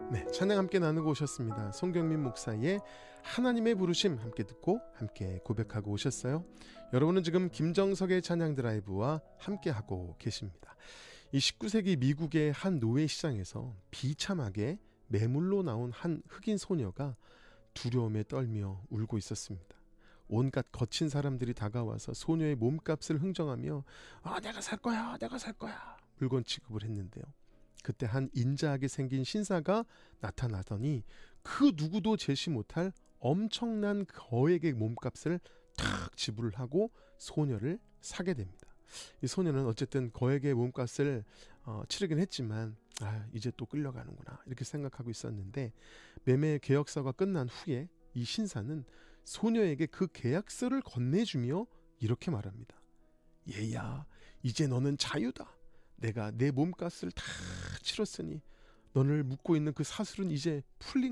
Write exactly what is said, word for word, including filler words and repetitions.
네, 찬양 함께 나누고 오셨습니다. 송경민 목사의 하나님의 부르심 함께 듣고 함께 고백하고 오셨어요. 여러분은 지금 김정석의 찬양 드라이브와 함께하고 계십니다. 이 십구 세기 미국의 한 노예 시장에서 비참하게 매물로 나온 한 흑인 소녀가 두려움에 떨며 울고 있었습니다. 온갖 거친 사람들이 다가와서 소녀의 몸값을 흥정하며 아, 내가 살 거야, 내가 살 거야 물건 취급을 했는데요. 그때 한 인자하게 생긴 신사가 나타나더니 그 누구도 제시 못할 엄청난 거액의 몸값을 탁 지불을 하고 소녀를 사게 됩니다. 이 소녀는 어쨌든 거액의 몸값을 어, 치르긴 했지만 아, 이제 또 끌려가는구나 이렇게 생각하고 있었는데 매매 계약서가 끝난 후에 이 신사는 소녀에게 그 계약서를 건네주며 이렇게 말합니다. 얘야, 이제 너는 자유다. 내가 내 몸값을 다 치렀으니 너를 묶고 있는 그 사슬은 이제 풀린